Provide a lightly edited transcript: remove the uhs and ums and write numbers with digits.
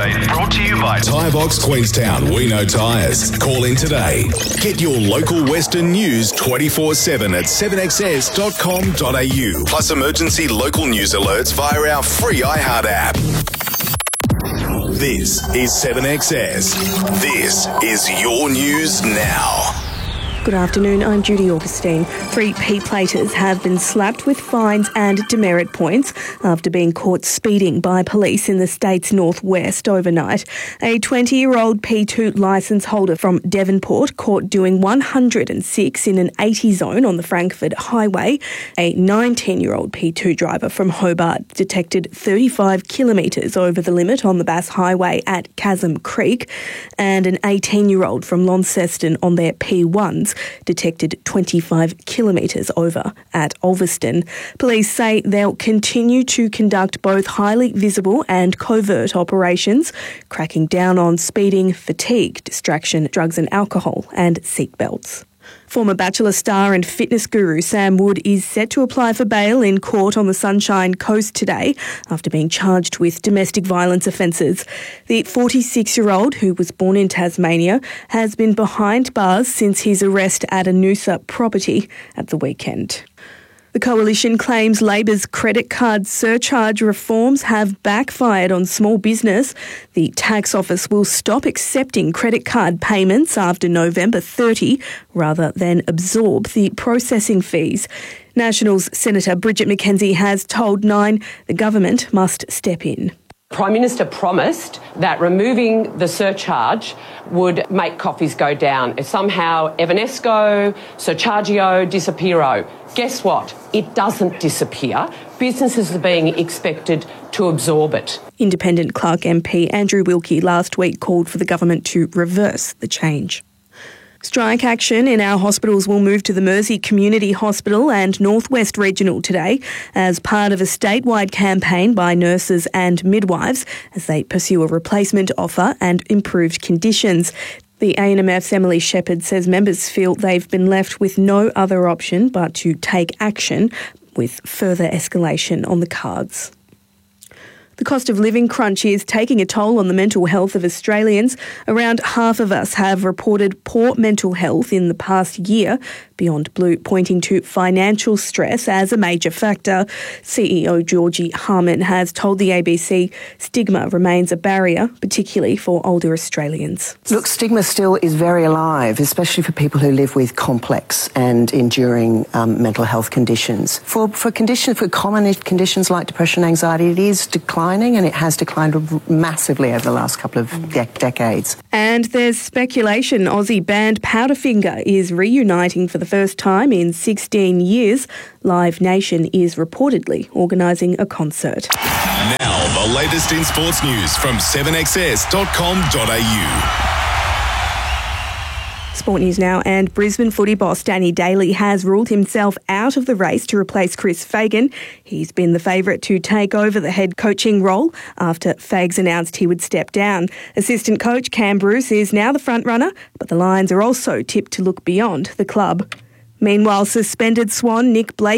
update brought to you by Tyre Box Queenstown. We know tyres. Call in today. Get your local Western news 24/7 at 7XS.com.au. Plus emergency local news alerts via our free iHeart app. This is 7XS. This is your news now. Good afternoon, I'm Judy Augustine. 3 P-platers have been slapped with fines and demerit points after being caught speeding by police in the state's northwest overnight. A 20-year-old P2 licence holder from Devonport caught doing 106 in an 80 zone on the Frankfurt Highway. A 19-year-old P2 driver from Hobart detected 35 kilometres over the limit on the Bass Highway at Chasm Creek, and an 18-year-old from Launceston on their P1s detected 25 kilometres over at Ulverston. Police say they'll continue to conduct both highly visible and covert operations, cracking down on speeding, fatigue, distraction, drugs and alcohol, and seatbelts. Former Bachelor star and fitness guru Sam Wood is set to apply for bail in court on the Sunshine Coast today after being charged with domestic violence offences. The 46-year-old, who was born in Tasmania, has been behind bars since his arrest at a Noosa property at the weekend. The Coalition claims Labor's credit card surcharge reforms have backfired on small business. The tax office will stop accepting credit card payments after November 30 rather than absorb the processing fees. Nationals Senator Bridget McKenzie has told Nine the government must step in. Prime Minister promised that removing the surcharge would make coffees go down. Somehow Evanesco, Surchargio, disappearo. Guess what? It doesn't disappear. Businesses are being expected to absorb it. Independent Clark MP Andrew Wilkie last week called for the government to reverse the change. Strike action in our hospitals will move to the Mersey Community Hospital and Northwest Regional today as part of a statewide campaign by nurses and midwives as they pursue a replacement offer and improved conditions. The ANMF's Emily Shepherd says members feel they've been left with no other option but to take action, with further escalation on the cards. The cost of living crunch is taking a toll on the mental health of Australians. Around half of us have reported poor mental health in the past year, Beyond Blue pointing to financial stress as a major factor. CEO Georgie Harman has told the ABC stigma remains a barrier, particularly for older Australians. Look, stigma still is very alive, especially for people who live with complex and enduring mental health conditions. For common conditions like depression and anxiety, it is declining, and it has declined massively over the last couple of decades. And there's speculation Aussie band Powderfinger is reuniting for the first time in 16 years. Live Nation is reportedly organising a concert. Now, the latest in sports news from 7XS.com.au. Sport news now, and Brisbane footy boss Danny Daly has ruled himself out of the race to replace Chris Fagan. He's been the favourite to take over the head coaching role after Fags announced he would step down. Assistant coach Cam Bruce is now the front runner, but the Lions are also tipped to look beyond the club. Meanwhile, suspended Swan Nick Blake